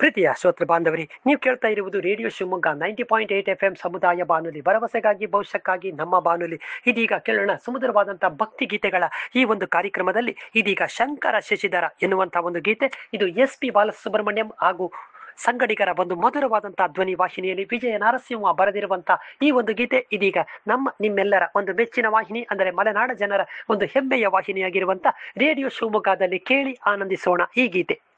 ಪ್ರೀತಿಯ ಶ್ರೋತೃ ಬಾಂಧವರಿ, ನೀವು ಕೇಳ್ತಾ ಇರುವುದು ರೇಡಿಯೋ ಶಿವಮೊಗ್ಗ 90.8 FM ಸಮುದಾಯ ಬಾನುಲಿ, ಭರವಸೆಗಾಗಿ ಭವಿಷ್ಯಕ್ಕಾಗಿ ನಮ್ಮ ಬಾನುಲಿ. ಇದೀಗ ಕೇಳೋಣ ಸುಮಧುರವಾದಂತಹ ಭಕ್ತಿ ಗೀತೆಗಳ ಈ ಒಂದು ಕಾರ್ಯಕ್ರಮದಲ್ಲಿ. ಇದೀಗ ಶಂಕರ ಶಶಿಧರ ಎನ್ನುವಂತಹ ಒಂದು ಗೀತೆ. ಇದು SP ಬಾಲಸುಬ್ರಹ್ಮಣ್ಯಂ ಹಾಗೂ ಸಂಗಡಿಗರ ಒಂದು ಮಧುರವಾದಂತಹ ಧ್ವನಿ ವಾಹಿನಿಯಲ್ಲಿ ವಿಜಯ ನರಸಿಂಹ ಬರೆದಿರುವಂತಹ ಈ ಒಂದು ಗೀತೆ ಇದೀಗ ನಿಮ್ಮೆಲ್ಲರ ಒಂದು ಮೆಚ್ಚಿನ ವಾಹಿನಿ, ಅಂದರೆ ಮಲೆನಾಡ ಜನರ ಒಂದು ಹೆಮ್ಮೆಯ ವಾಹಿನಿಯಾಗಿರುವಂತಹ ರೇಡಿಯೋ ಶಿವಮೊಗ್ಗದಲ್ಲಿ ಕೇಳಿ ಆನಂದಿಸೋಣ ಈ ಗೀತೆ.